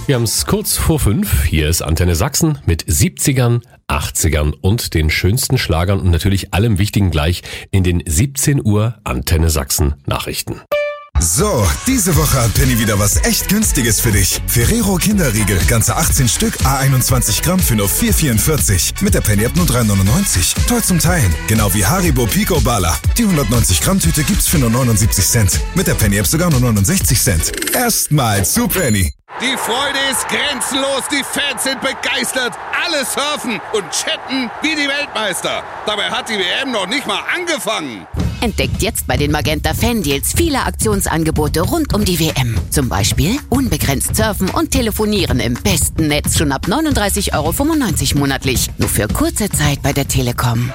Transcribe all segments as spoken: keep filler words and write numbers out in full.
Wir haben es kurz vor fünf. Hier ist Antenne Sachsen mit siebzigern, achtzigern und den schönsten Schlagern und natürlich allem Wichtigen gleich in den siebzehn Uhr Antenne Sachsen Nachrichten. So, diese Woche hat Penny wieder was echt Günstiges für dich. Ferrero Kinderriegel, ganze achtzehn Stück, à einundzwanzig Gramm für nur vier vierundvierzig. Mit der Penny-App nur drei neunundneunzig. Toll zum Teilen. Genau wie Haribo Pico Bala. Die hundertneunzig Gramm Tüte gibt's für nur neunundsiebzig Cent. Mit der Penny-App sogar nur neunundsechzig Cent. Erstmal zu Penny. Die Freude ist grenzenlos, die Fans sind begeistert, alle surfen und chatten wie die Weltmeister. Dabei hat die W M noch nicht mal angefangen. Entdeckt jetzt bei den Magenta Fan-Deals viele Aktionsangebote rund um die W M. Zum Beispiel unbegrenzt surfen und telefonieren im besten Netz schon ab neununddreißig Euro fünfundneunzig monatlich. Nur für kurze Zeit bei der Telekom.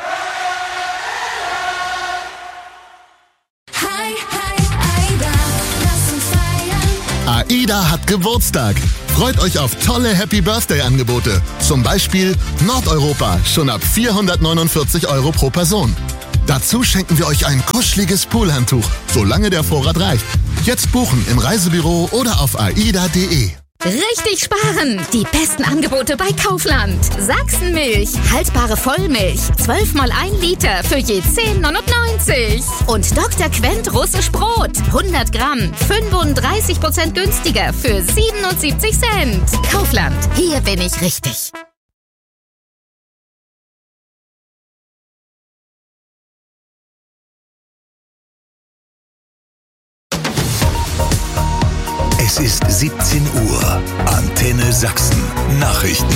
AIDA hat Geburtstag. Freut euch auf tolle Happy-Birthday-Angebote. Zum Beispiel Nordeuropa, schon ab vierhundertneunundvierzig Euro pro Person. Dazu schenken wir euch ein kuscheliges Poolhandtuch, solange der Vorrat reicht. Jetzt buchen im Reisebüro oder auf aida punkt de. Richtig sparen! Die besten Angebote bei Kaufland. Sachsenmilch, haltbare Vollmilch, zwölf mal ein Liter für je zehn neunundneunzig. Und Doktor Quent russisch Brot, hundert Gramm, fünfunddreißig Prozent günstiger für siebenundsiebzig Cent. Kaufland, hier bin ich richtig. Es ist siebzehn Uhr. Antenne Sachsen. Nachrichten.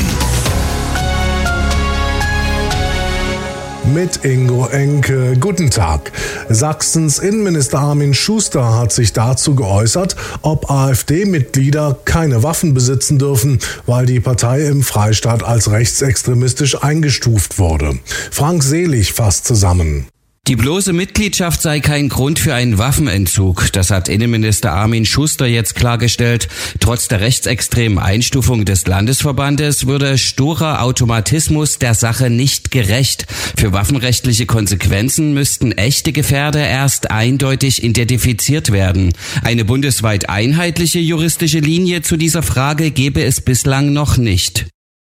Mit Ingo Enke. Guten Tag. Sachsens Innenminister Armin Schuster hat sich dazu geäußert, ob AfD-Mitglieder keine Waffen besitzen dürfen, weil die Partei im Freistaat als rechtsextremistisch eingestuft wurde. Frank Selig fasst zusammen. Die bloße Mitgliedschaft sei kein Grund für einen Waffenentzug. Das hat Innenminister Armin Schuster jetzt klargestellt. Trotz der rechtsextremen Einstufung des Landesverbandes würde sturer Automatismus der Sache nicht gerecht. Für waffenrechtliche Konsequenzen müssten echte Gefährder erst eindeutig identifiziert werden. Eine bundesweit einheitliche juristische Linie zu dieser Frage gebe es bislang noch nicht.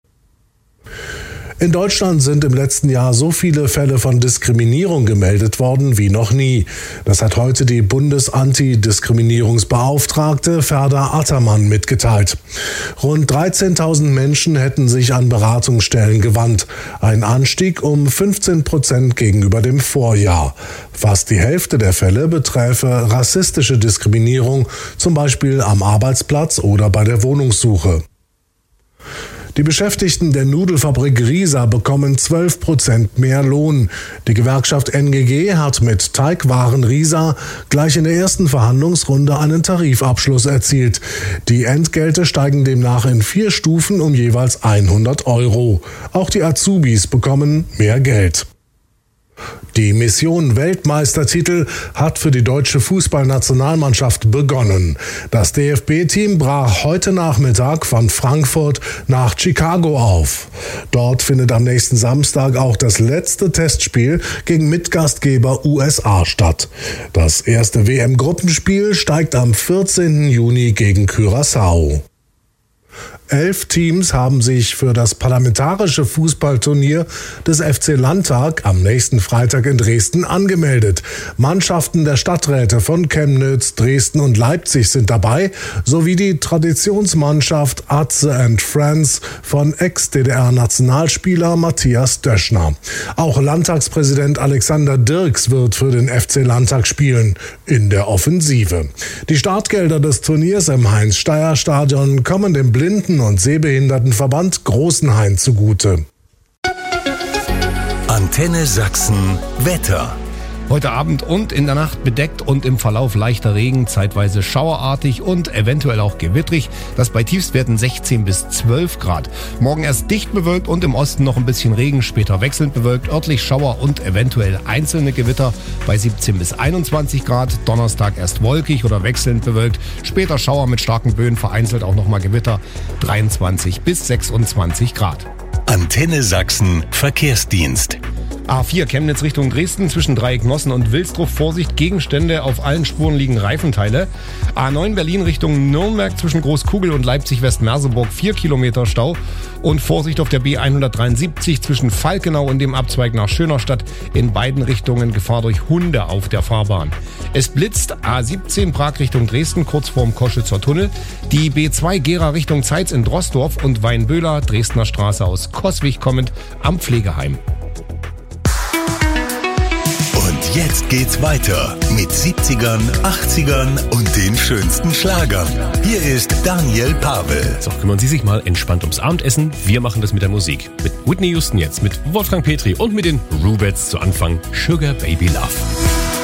In Deutschland sind im letzten Jahr so viele Fälle von Diskriminierung gemeldet worden wie noch nie. Das hat heute die Bundesantidiskriminierungsbeauftragte Ferda Attermann mitgeteilt. Rund dreizehntausend Menschen hätten sich an Beratungsstellen gewandt. Ein Anstieg um fünfzehn Prozent gegenüber dem Vorjahr. Fast die Hälfte der Fälle beträfe rassistische Diskriminierung, zum Beispiel am Arbeitsplatz oder bei der Wohnungssuche. Die Beschäftigten der Nudelfabrik Risa bekommen zwölf Prozent mehr Lohn. Die Gewerkschaft N G G hat mit Teigwaren Risa gleich in der ersten Verhandlungsrunde einen Tarifabschluss erzielt. Die Entgelte steigen demnach in vier Stufen um jeweils hundert Euro. Auch die Azubis bekommen mehr Geld. Die Mission Weltmeistertitel hat für die deutsche Fußballnationalmannschaft begonnen. Das D F B-Team brach heute Nachmittag von Frankfurt nach Chicago auf. Dort findet am nächsten Samstag auch das letzte Testspiel gegen Mitgastgeber U S A statt. Das erste W M-Gruppenspiel steigt am vierzehnten Juni gegen Curaçao. Elf Teams haben sich für das parlamentarische Fußballturnier des F C Landtag am nächsten Freitag in Dresden angemeldet. Mannschaften der Stadträte von Chemnitz, Dresden und Leipzig sind dabei, sowie die Traditionsmannschaft Atze and Friends von Ex-D D R-Nationalspieler Matthias Döschner. Auch Landtagspräsident Alexander Dirks wird für den F C Landtag spielen, in der Offensive. Die Startgelder des Turniers im Heinz-Steier-Stadion kommen dem Blinden- und Sehbehindertenverband Großenhain zugute. Antenne Sachsen Wetter. Heute Abend und in der Nacht bedeckt und im Verlauf leichter Regen, zeitweise schauerartig und eventuell auch gewittrig. Das bei Tiefstwerten sechzehn bis zwölf Grad. Morgen erst dicht bewölkt und im Osten noch ein bisschen Regen, später wechselnd bewölkt, örtlich Schauer und eventuell einzelne Gewitter bei siebzehn bis einundzwanzig Grad. Donnerstag erst wolkig oder wechselnd bewölkt, später Schauer mit starken Böen, vereinzelt auch nochmal Gewitter, dreiundzwanzig bis sechsundzwanzig Grad. Antenne Sachsen Verkehrsdienst. A vier Chemnitz Richtung Dresden zwischen Dreiecknossen und Wilsdruff. Vorsicht, Gegenstände, auf allen Spuren liegen Reifenteile. A neun Berlin Richtung Nürnberg zwischen Großkugel und Leipzig-Westmerseburg vier Kilometer Stau. Und Vorsicht auf der B hundertdreiundsiebzig zwischen Falkenau und dem Abzweig nach Schönerstadt. In beiden Richtungen Gefahr durch Hunde auf der Fahrbahn. Es blitzt A siebzehn Prag Richtung Dresden kurz vorm Koschitzer Tunnel. Die B zwei Gera Richtung Zeitz in Drosdorf und Weinböhler Dresdner Straße aus Coswig kommend am Pflegeheim. Und jetzt geht's weiter mit siebzigern, achtzigern und den schönsten Schlagern. Hier ist Daniel Pavel. So, kümmern Sie sich mal entspannt ums Abendessen. Wir machen das mit der Musik. Mit Whitney Houston jetzt, mit Wolfgang Petri und mit den Rubettes zu Anfang Sugar Baby Love.